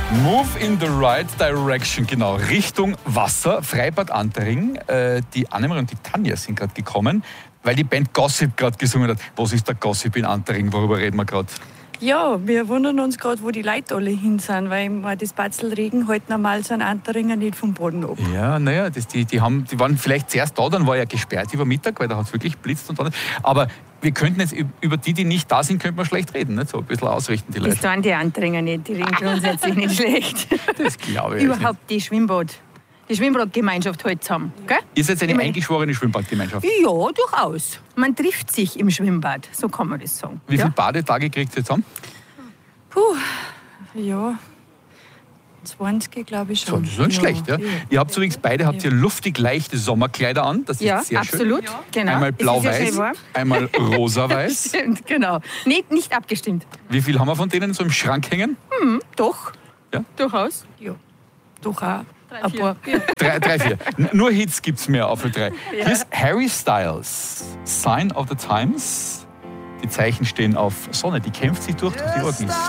Move in the right direction, genau, Richtung Wasser, Freibad Antering. Die Annemarie und die Tanja sind gerade gekommen, weil die Band Gossip gerade gesungen hat. Was ist der Gossip in Antering? Worüber reden wir gerade? Ja, wir wundern uns gerade, wo die Leute alle hin sind, weil das Batzelregen halt normal so ein Anteringer nicht vom Boden ab. Ja, naja, die waren vielleicht zuerst da, dann war ja gesperrt über Mittag, weil da hat es wirklich blitzt und dann. Aber wir könnten jetzt über die nicht da sind, könnte man schlecht reden, nicht? So ein bisschen ausrichten, die Leute. Das tun die Anteringer nicht, die reden grundsätzlich nicht schlecht. Das glaube ich. Überhaupt die Schwimmbadgemeinschaft halt zusammen. Gell? Ist jetzt eine eingeschworene Schwimmbadgemeinschaft? Ja, durchaus. Man trifft sich im Schwimmbad, so kann man das sagen. Wie viele Badetage kriegt ihr zusammen? Ja, 20 glaube ich schon. Das ist nicht schlecht, ja? Ihr habt übrigens beide luftig leichte Sommerkleider an, das ist sehr absolut. schön. Genau. Einmal blau-weiß, einmal rosa-weiß. Stimmt, genau. Nicht abgestimmt. Wie viel haben wir von denen so im Schrank hängen? Doch. Ja? Durchaus. Ja. Doch auch. Ein paar. Drei, vier. Nur Hits gibt's mehr auf der 3. Ja. Hier ist Harry Styles, Sign of the Times. Die Zeichen stehen auf Sonne, die kämpft sich durch die Ordnung.